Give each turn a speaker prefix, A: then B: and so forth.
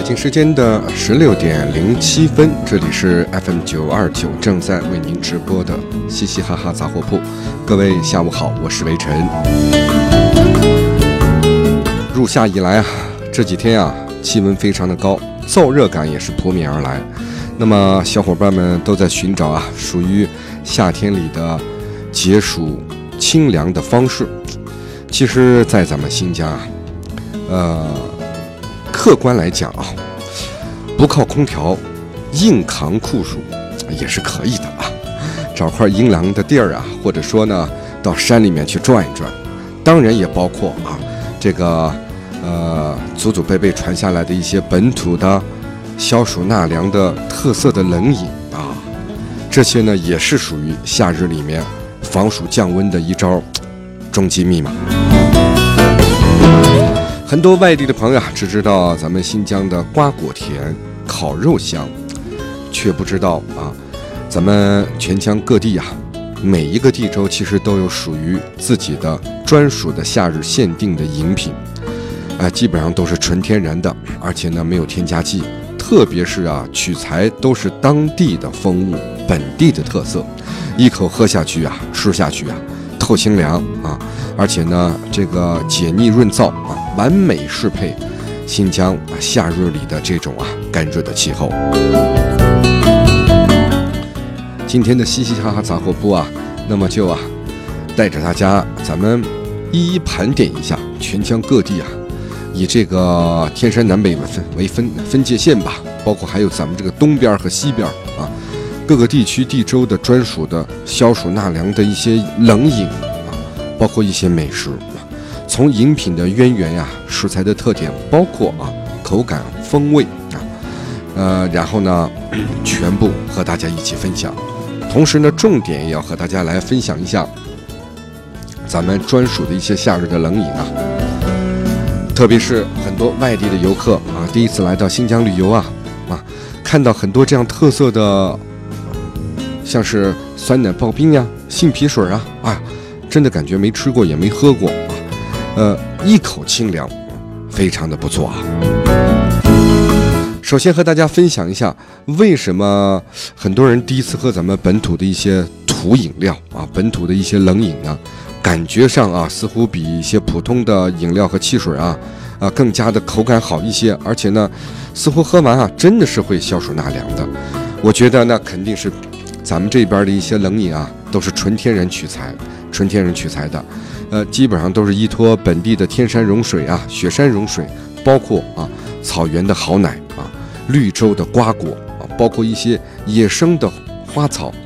A: 京时间的16:07，这里是 FM929正在为您直播的嘻嘻哈哈杂货铺。各位下午好，我是维晨。入夏以来啊，这几天啊气温非常的高，燥热感也是扑面而来。那么小伙伴们都在寻找啊属于夏天里的解暑清凉的方式。其实在咱们新疆啊，客观来讲啊，不靠空调硬扛酷暑也是可以的啊。找块阴凉的地儿啊，或者说呢到山里面去转一转，当然也包括啊这个祖祖辈辈传下来的一些本土的消暑纳凉的特色的冷饮啊，这些呢也是属于夏日里面防暑降温的一招终极密码。很多外地的朋友啊，只知道咱们新疆的瓜果甜、烤肉香，却不知道啊，咱们全疆各地啊，每一个地州其实都有属于自己的专属的夏日限定的饮品，基本上都是纯天然的，而且呢没有添加剂，特别是啊取材都是当地的风物、本地的特色，一口喝下去啊，吃下去啊，透清凉啊，而且呢这个解腻润燥啊，完美适配新疆夏日里的这种干热的气候。今天的嘻嘻哈哈杂货铺那么就带着大家咱们一一盘点一下全疆各地以这个天山南北为分界线吧，包括还有咱们这个东边和西边各个地区地州的专属的消暑纳凉的一些冷饮包括一些美食，从饮品的渊源食材的特点，包括口感风味然后呢全部和大家一起分享。同时呢重点也要和大家来分享一下咱们专属的一些夏日的冷饮特别是很多外地的游客第一次来到新疆旅游看到很多这样特色的，像是酸奶刨冰杏皮水真的感觉没吃过也没喝过一口清凉，非常的不错首先和大家分享一下，为什么很多人第一次喝咱们本土的一些土饮料本土的一些冷饮呢？感觉上似乎比一些普通的饮料和汽水更加的口感好一些，而且呢似乎喝完真的是会消暑纳凉的。我觉得那肯定是咱们这边的一些冷饮都是纯天然取材的，基本上都是依托本地的天山融水雪山融水，包括草原的好奶绿洲的瓜果包括一些野生的花草